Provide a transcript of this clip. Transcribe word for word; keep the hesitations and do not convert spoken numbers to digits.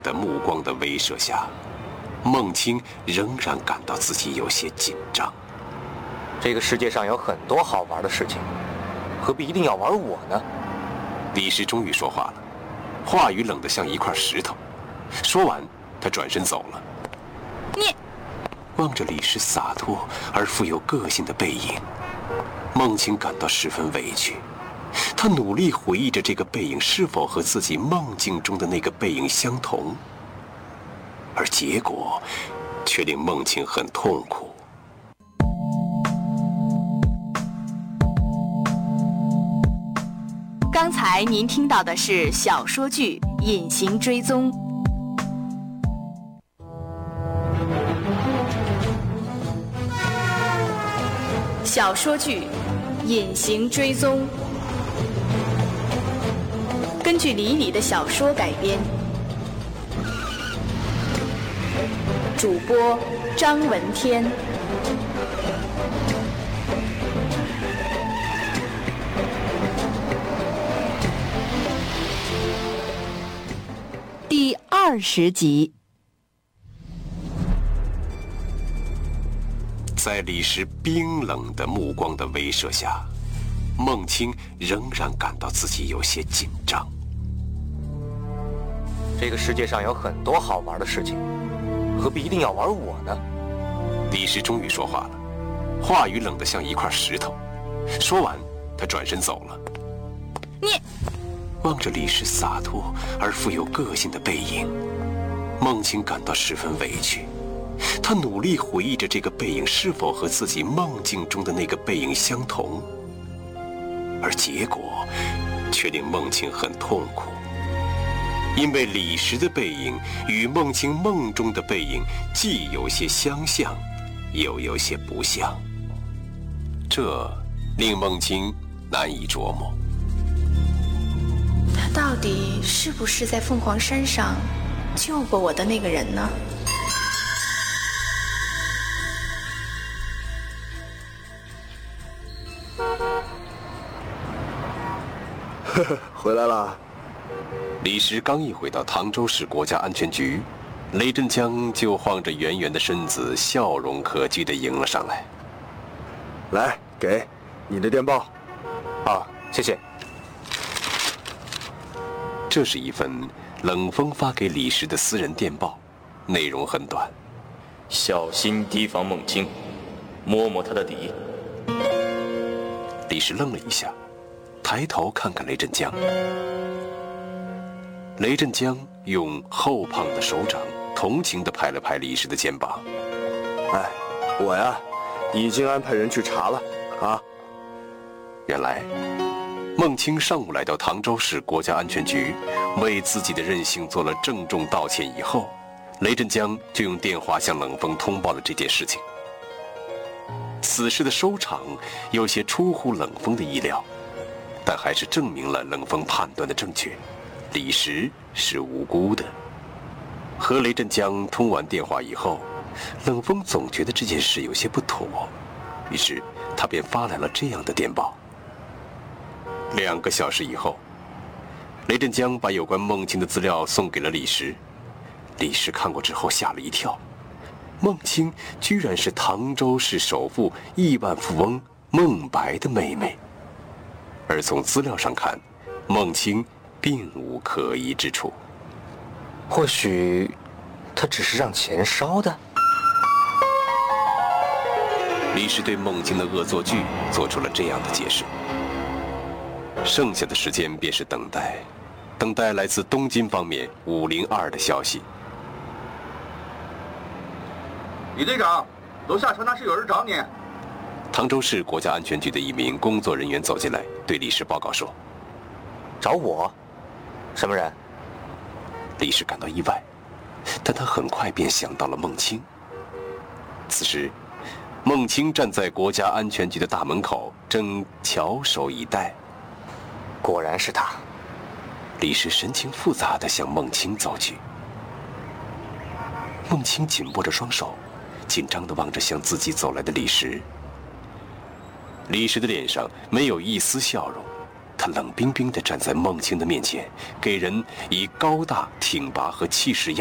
的目光的威慑下，孟青仍然感到自己有些紧张。 这个世界上有很多好玩的事情，何必一定要玩我呢？ 李石终于说话了，话语冷得像一块石头。说完，他转身走了。 你望着李石洒脱而富有个性的背影，孟青感到十分委屈。他努力回忆着这个背影是否和自己梦境中的那个背影相同，而结果却令孟青很痛苦。 刚才您听到的是小说剧《隐形追踪》。小说剧《隐形追踪》根据李李的小说改编，主播张文天。第二十集。 在李石冰冷的目光的威慑下，孟青仍然感到自己有些紧张。 这个世界上有很多好玩的事情，何必一定要玩我呢？ 李石终于说话了，话语冷得像一块石头。说完，他转身走了。 你望着李石洒脱而富有个性的背影，孟青感到十分委屈。他努力回忆着这个背影是否和自己梦境中的那个背影相同，而结果却令孟青很痛苦。因为李石的背影与孟青梦中的背影既有些相像，又有些不像，这令孟青难以琢磨。 他到底是不是在凤凰山上救过我的那个人呢？ 呵呵，回来了。 李石刚一回到唐州市国家安全局，雷震江就晃着圆圆的身子，笑容可掬地迎了上来。 来，给你的电报。 啊，谢谢。 这是一份冷风发给李石的私人电报，内容很短。 小心提防孟青，摸摸他的底。 李石愣了一下，抬头看看雷震江。雷震江用厚胖的手掌同情地拍了拍李石的肩膀。 哎，我呀，已经安排人去查了啊。 原来，孟青上午来到唐州市国家安全局，为自己的任性做了郑重道歉以后，雷震江就用电话向冷风通报了这件事情。此事的收场有些出乎冷风的意料，但还是证明了冷风判断的正确，李石是无辜的。和雷震江通完电话以后，冷风总觉得这件事有些不妥，于是他便发来了这样的电报。两个小时以后，雷震江把有关孟青的资料送给了李石。李石看过之后吓了一跳，孟青居然是唐州市首富亿万富翁孟白的妹妹，而从资料上看，孟青并无可疑之处。 或许他只是让钱烧的。 李石对孟青的恶作剧做出了这样的解释。剩下的时间便是等待，等待来自东京方面五零二的消息。 李队长，楼下传达室有人找你。 唐州市国家安全局的一名工作人员走进来，对李石报告说：“ 找我？什么人？” 李石感到意外，但他很快便想到了孟青。此时，孟青站在国家安全局的大门口，正翘首以待。 果然是他。 李石神情复杂地向孟青走去。孟青紧握着双手，紧张地望着向自己走来的李石。李石的脸上没有一丝笑容， 他冷冰冰地站在孟青的面前，给人以高大挺拔和气势压